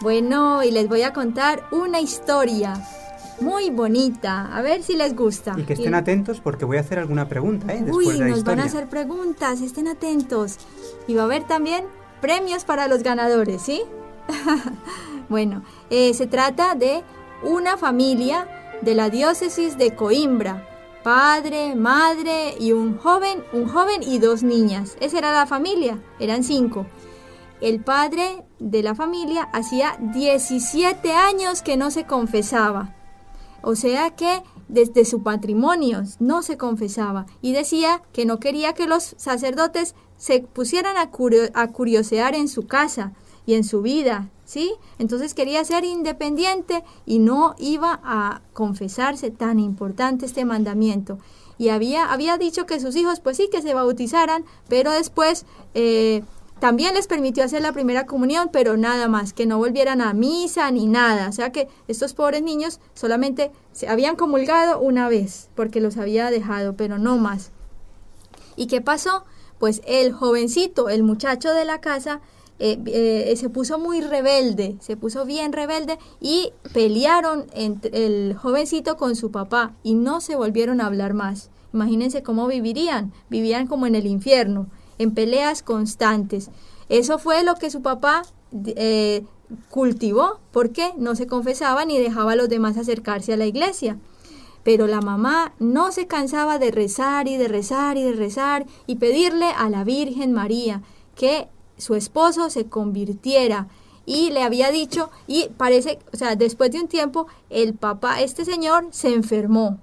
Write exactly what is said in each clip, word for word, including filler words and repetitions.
Bueno, y les voy a contar una historia muy bonita, a ver si les gusta. Y que estén y... atentos porque voy a hacer alguna pregunta, ¿eh? Después Uy, de la nos historia. van a hacer preguntas, estén atentos. Y va a haber también premios para los ganadores, ¿sí? Bueno, eh, se trata de una familia de la diócesis de Coimbra. Padre, madre y un joven, un joven y dos niñas. Esa era la familia, eran cinco. El padre de la familia hacía diecisiete años que no se confesaba. O sea que desde su matrimonio no se confesaba. Y decía que no quería que los sacerdotes se pusieran a, curio- a curiosear en su casa y en su vida, ¿sí? Entonces quería ser independiente y no iba a confesarse, tan importante este mandamiento. Y había, había dicho que sus hijos, pues sí, que se bautizaran, pero después... Eh, También les permitió hacer la primera comunión, pero nada más, que no volvieran a misa ni nada. O sea que estos pobres niños solamente se habían comulgado una vez, porque los había dejado, pero no más. ¿Y qué pasó? Pues el jovencito, el muchacho de la casa, eh, eh, se puso muy rebelde, se puso bien rebelde y pelearon entre el jovencito con su papá y no se volvieron a hablar más. Imagínense cómo vivirían, vivían como en el infierno, en peleas constantes. Eso fue lo que su papá eh, cultivó, porque no se confesaba ni dejaba a los demás acercarse a la iglesia. Pero la mamá no se cansaba de rezar y de rezar y de rezar y pedirle a la Virgen María que su esposo se convirtiera. Y le había dicho, y parece, o sea, después de un tiempo, el papá, este señor, se enfermó.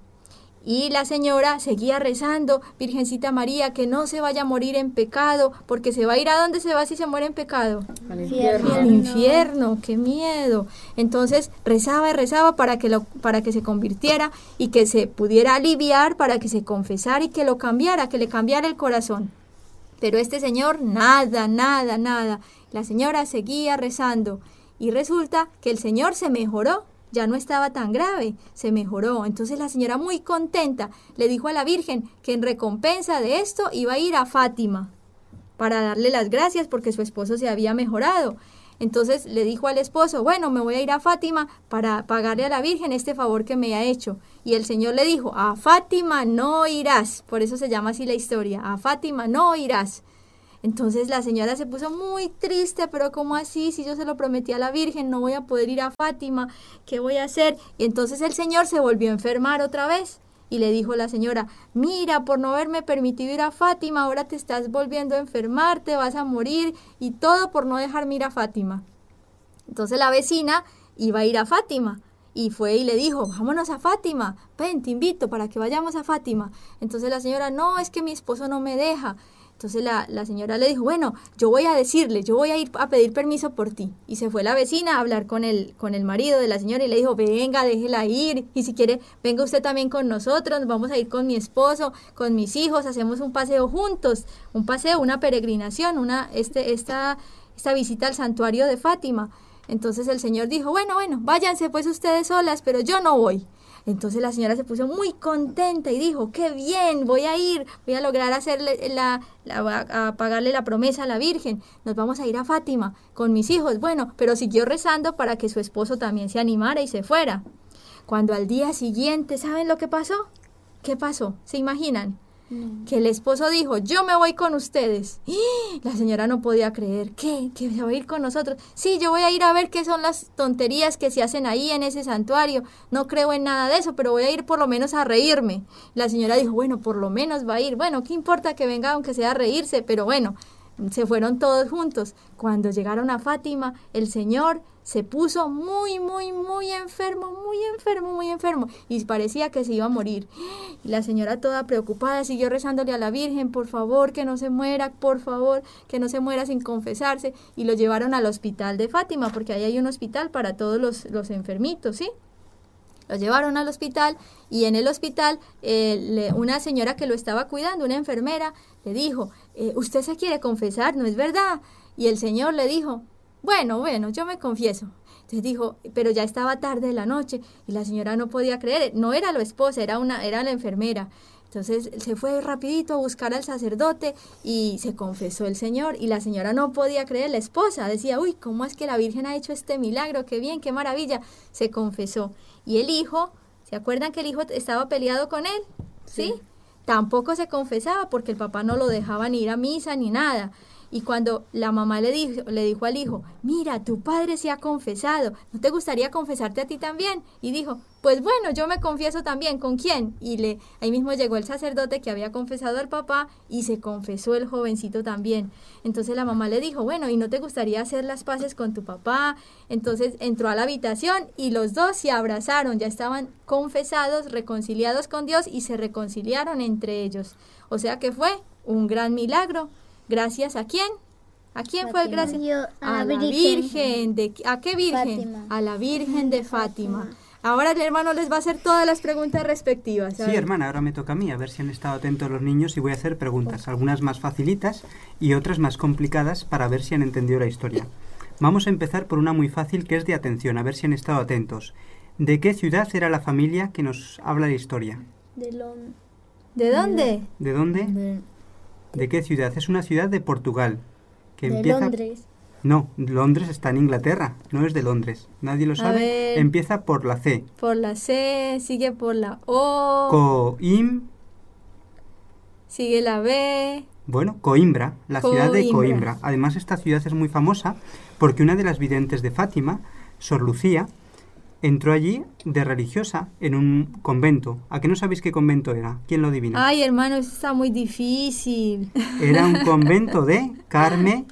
Y la señora seguía rezando, Virgencita María, que no se vaya a morir en pecado, porque se va a ir. ¿A dónde se va si se muere en pecado? Al infierno. Al infierno, qué miedo. Entonces rezaba y rezaba para que, lo, para que se convirtiera y que se pudiera aliviar, para que se confesara y que lo cambiara, que le cambiara el corazón. Pero este señor, nada, nada, nada. La señora seguía rezando y resulta que el señor se mejoró. Ya no estaba tan grave, se mejoró. Entonces la señora, muy contenta, le dijo a la Virgen que en recompensa de esto iba a ir a Fátima para darle las gracias porque su esposo se había mejorado. Entonces le dijo al esposo, bueno, me voy a ir a Fátima para pagarle a la Virgen este favor que me ha hecho. Y el Señor le dijo, a Fátima no irás. Por eso se llama así la historia, a Fátima no irás. Entonces la señora se puso muy triste, pero ¿cómo así? Si yo se lo prometí a la Virgen, no voy a poder ir a Fátima, ¿qué voy a hacer? Y entonces el señor se volvió a enfermar otra vez y le dijo a la señora, mira, por no haberme permitido ir a Fátima, ahora te estás volviendo a enfermar, te vas a morir y todo por no dejarme ir a Fátima. Entonces la vecina iba a ir a Fátima. Y fue y le dijo, vámonos a Fátima, ven, te invito para que vayamos a Fátima. Entonces la señora, no, es que mi esposo no me deja. Entonces la, la señora le dijo, bueno, yo voy a decirle, yo voy a ir a pedir permiso por ti. Y se fue la vecina a hablar con el, con el marido de la señora y le dijo, venga, déjela ir. Y si quiere, venga usted también con nosotros, vamos a ir con mi esposo, con mis hijos, hacemos un paseo juntos. Un paseo, una peregrinación, una este esta, esta visita al santuario de Fátima. Entonces el señor dijo, bueno, bueno, váyanse pues ustedes solas, pero yo no voy. Entonces la señora se puso muy contenta y dijo, qué bien, voy a ir, voy a lograr hacerle la, la, a pagarle la promesa a la Virgen, nos vamos a ir a Fátima con mis hijos. Bueno, pero siguió rezando para que su esposo también se animara y se fuera. Cuando al día siguiente, ¿saben lo que pasó? ¿Qué pasó? ¿Se imaginan? No. Que el esposo dijo, yo me voy con ustedes. ¡Y! La señora no podía creer. ¿Qué? ¿Que se va a ir con nosotros? Sí, yo voy a ir a ver qué son las tonterías que se hacen ahí en ese santuario. No creo en nada de eso, pero voy a ir por lo menos a reírme. La señora dijo, bueno, por lo menos va a ir. Bueno, ¿qué importa que venga aunque sea a reírse? Pero bueno, se fueron todos juntos. Cuando llegaron a Fátima, el señor se puso muy, muy, muy enfermo, muy enfermo, muy enfermo, y parecía que se iba a morir. Y la señora toda preocupada siguió rezándole a la Virgen, por favor, que no se muera, por favor, que no se muera sin confesarse, y lo llevaron al hospital de Fátima, porque ahí hay un hospital para todos los, los enfermitos, ¿sí? Lo llevaron al hospital, y en el hospital eh, le, una señora que lo estaba cuidando, una enfermera, le dijo, eh, usted se quiere confesar, ¿no es verdad? Y el señor le dijo, bueno, bueno, yo me confieso. Entonces dijo, pero ya estaba tarde de la noche y la señora no podía creer, no era la esposa, era una, era la enfermera. Entonces se fue rapidito a buscar al sacerdote y se confesó el Señor, y la señora no podía creer, la esposa decía, uy, ¿cómo es que la Virgen ha hecho este milagro? Qué bien, qué maravilla. Se confesó. Y el hijo, ¿se acuerdan que el hijo estaba peleado con él? ¿Sí? ¿Sí? Tampoco se confesaba porque el papá no lo dejaba ni ir a misa ni nada. Y cuando la mamá le dijo, le dijo al hijo, mira, tu padre se ha confesado, ¿no te gustaría confesarte a ti también? Y dijo, pues bueno, yo me confieso también, ¿con quién? Y le, ahí mismo llegó el sacerdote que había confesado al papá y se confesó el jovencito también. Entonces la mamá le dijo, bueno, ¿y no te gustaría hacer las paces con tu papá? Entonces entró a la habitación y los dos se abrazaron, ya estaban confesados, reconciliados con Dios y se reconciliaron entre ellos. O sea que fue un gran milagro. ¿Gracias a quién? ¿A quién Fátima. Fue el gracias? Yo, a, a la Virgen. Virgen de, ¿A qué Virgen? Fátima. A la Virgen de Fátima. Fátima. Ahora el hermano les va a hacer todas las preguntas respectivas. Sí, hermana, ahora me toca a mí, a ver si han estado atentos los niños y voy a hacer preguntas, algunas más facilitas y otras más complicadas para ver si han entendido la historia. Vamos a empezar por una muy fácil que es de atención, a ver si han estado atentos. ¿De qué ciudad era la familia que nos habla la historia? De Londres. ¿De dónde? ¿De dónde? De ¿De qué ciudad? Es una ciudad de Portugal. Que de empieza... Londres. No, Londres está en Inglaterra, no es de Londres. Nadie lo sabe. ver, empieza por la C. Por la C, sigue por la O. Coim. Sigue la B. Bueno, Coimbra, la Coimbra. ciudad de Coimbra. Además, esta ciudad es muy famosa porque una de las videntes de Fátima, Sor Lucía, entró allí de religiosa en un convento. ¿A qué no sabéis qué convento era? ¿Quién lo adivina? Ay, hermano, eso está muy difícil. Era un convento de Carme...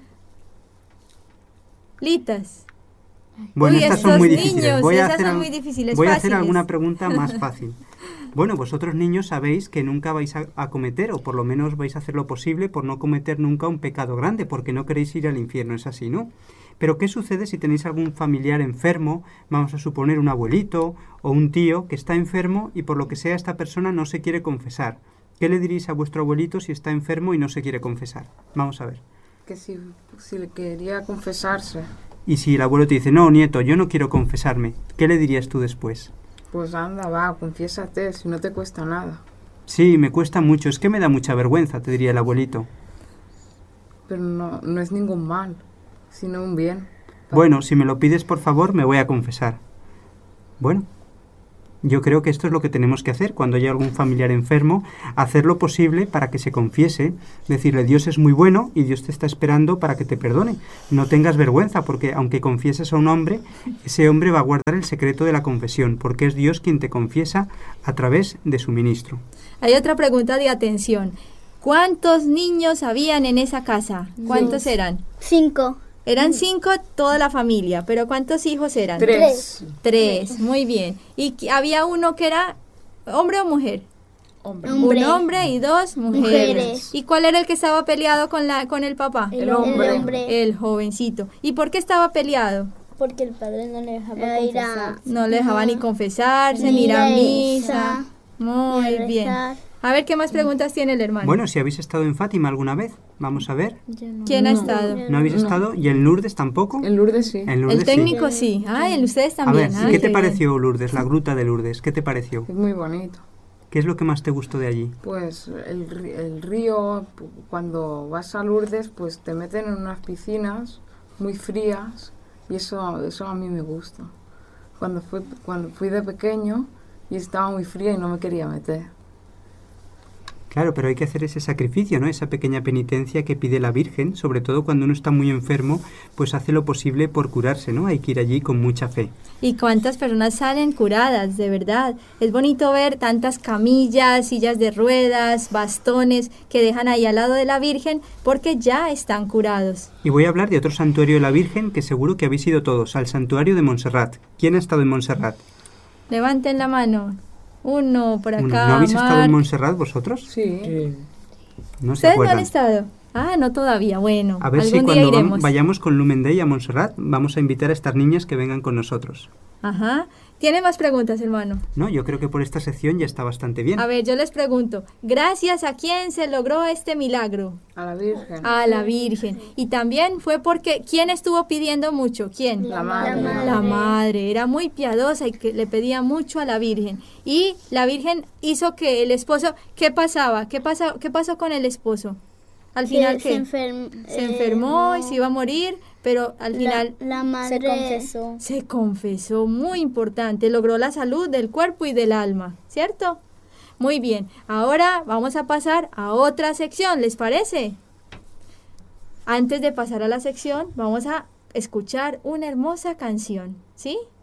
Litas. Bueno, Uy, estas son muy niños, difíciles. Voy a esas hacer, son muy difíciles, voy a fáciles. hacer alguna pregunta más fácil. Bueno, vosotros niños sabéis que nunca vais a, a cometer, o por lo menos vais a hacer lo posible por no cometer nunca un pecado grande, porque no queréis ir al infierno, es así, ¿no? Pero ¿qué sucede si tenéis algún familiar enfermo, vamos a suponer un abuelito o un tío que está enfermo y por lo que sea esta persona no se quiere confesar? ¿Qué le diréis a vuestro abuelito si está enfermo y no se quiere confesar? Vamos a ver. Que si, si le quería confesarse. Y si el abuelo te dice, no, nieto, yo no quiero confesarme, ¿qué le dirías tú después? Pues anda, va, confiésate, si no te cuesta nada. Sí, me cuesta mucho, es que me da mucha vergüenza, te diría el abuelito. Pero no, no es ningún mal, sino un bien. Bueno, si me lo pides, por favor, me voy a confesar. Bueno, yo creo que esto es lo que tenemos que hacer cuando haya algún familiar enfermo, hacer lo posible para que se confiese, decirle Dios es muy bueno y Dios te está esperando para que te perdone. No tengas vergüenza porque aunque confieses a un hombre, ese hombre va a guardar el secreto de la confesión porque es Dios quien te confiesa a través de su ministro. Hay otra pregunta de atención. ¿Cuántos niños habían en esa casa? ¿Cuántos Dos. eran? Cinco. Eran cinco toda la familia, pero ¿cuántos hijos eran? Tres. Tres, muy bien. ¿Y qu- había uno que era hombre o mujer? Hombre. Hombre. Un hombre y dos mujeres. Mujeres. ¿Y cuál era el que estaba peleado con la con el papá? El, El hombre. el hombre. El jovencito. ¿Y por qué estaba peleado? Porque el padre no le dejaba Era- confesar. No le dejaba ni confesarse, Ni ni ir a ir a misa. misa, Muy ni a bien. rezar. A ver, ¿qué más preguntas tiene el hermano? Bueno, si habéis estado en Fátima alguna vez, vamos a ver. Yo no. ¿Quién ha No. estado? ¿No habéis No. estado? ¿Y en Lourdes tampoco? En Lourdes sí. En Lourdes El técnico sí. Ah, el ustedes sí. A también. ver, Ah, ¿qué te bien. pareció Lourdes, la gruta de Lourdes? ¿Qué te pareció? Es muy bonito. ¿Qué es lo que más te gustó de allí? Pues el, ri- el río, pu- cuando vas a Lourdes, pues te meten en unas piscinas muy frías y eso, eso a mí me gusta. Cuando fui, cuando fui de pequeño y estaba muy fría y no me quería meter. Claro, pero hay que hacer ese sacrificio, ¿no? Esa pequeña penitencia que pide la Virgen, sobre todo cuando uno está muy enfermo, pues hace lo posible por curarse, ¿no? Hay que ir allí con mucha fe. ¿Y cuántas personas salen curadas, de verdad? Es bonito ver tantas camillas, sillas de ruedas, bastones que dejan ahí al lado de la Virgen porque ya están curados. Y voy a hablar de otro santuario de la Virgen que seguro que habéis ido todos, al santuario de Montserrat. ¿Quién ha estado en Montserrat? Levanten la mano. Uno por acá. Uno. ¿No habéis estado en Marc. Montserrat vosotros? Sí. No se ¿Ustedes no han acuerdan. estado? Ah, no todavía. Bueno, A ver algún si día cuando vam- iremos. vayamos con Lumen Day a Montserrat vamos a invitar a estas niñas que vengan con nosotros. Ajá. ¿Tiene más preguntas, hermano? No, yo creo que por esta sección ya está bastante bien. A ver, yo les pregunto, ¿gracias a quién se logró este milagro? A la Virgen. A la Virgen. Y también fue porque, ¿quién estuvo pidiendo mucho? ¿Quién? La madre. La madre. Era muy piadosa y que le pedía mucho a la Virgen. Y la Virgen hizo que el esposo, ¿qué pasaba? ¿Qué pasó, qué pasó con el esposo? Al final, Que ¿qué? se, enferm- Se eh, enfermó y no. se iba a morir, pero al final La, la madre Se confesó. se confesó, muy importante, logró la salud del cuerpo y del alma, ¿cierto? Muy bien, ahora vamos a pasar a otra sección, ¿les parece? Antes de pasar a la sección, vamos a escuchar una hermosa canción, ¿sí?